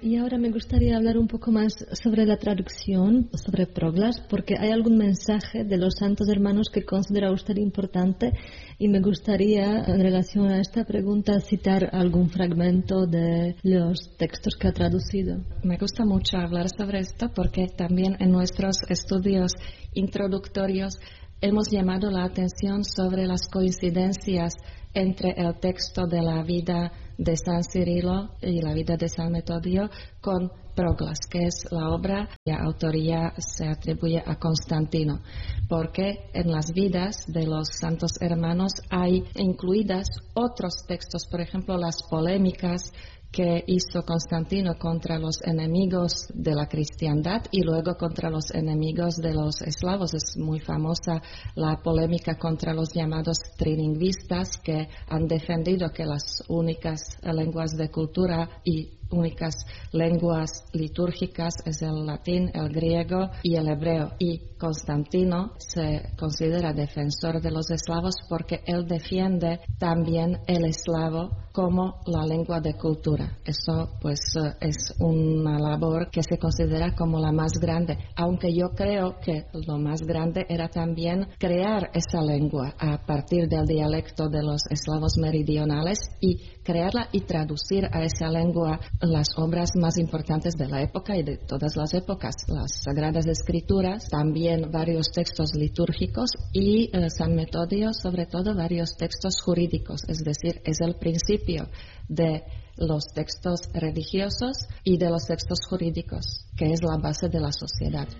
Y ahora me gustaría hablar un poco más sobre la traducción, sobre Proglas, porque hay algún mensaje de los santos hermanos que considera usted importante y me gustaría, en relación a esta pregunta, citar algún fragmento de los textos que ha traducido. Me gusta mucho hablar sobre esto porque también en nuestros estudios introductorios hemos llamado la atención sobre las coincidencias entre el texto de la vida de San Cirilo y la vida de San Metodio con Proglas, que es la obra cuya autoría se atribuye a Constantino, porque en las vidas de los santos hermanos hay incluidas otros textos, por ejemplo, las polémicas que hizo Constantino contra los enemigos de la cristiandad y luego contra los enemigos de los eslavos. Es muy famosa la polémica contra los llamados trilingüistas que han defendido que las únicas lenguas de cultura y únicas lenguas litúrgicas es el latín, el griego y el hebreo. Y Constantino se considera defensor de los eslavos porque él defiende también el eslavo como la lengua de cultura. Eso pues es una labor que se considera como la más grande, aunque yo creo que lo más grande era también crear esa lengua a partir del dialecto de los eslavos meridionales y crearla y traducir a esa lengua las obras más importantes de la época y de todas las épocas, las Sagradas Escrituras, también varios textos litúrgicos y San Metodio, sobre todo varios textos jurídicos, es decir, es el principio de los textos religiosos y de los textos jurídicos, que es la base de la sociedad.